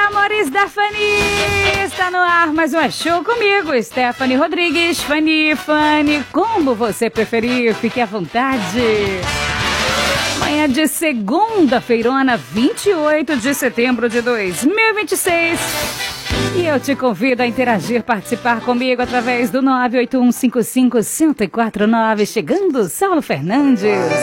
amores da Fanny! Está no ar mais um show comigo, Stephanie Rodrigues. Fanny, como você preferir, fique à vontade. Manhã de segunda-feirona, 28 de setembro de 2026. E eu te convido a interagir, participar comigo através do 981551049. Chegando, Saulo Fernandes.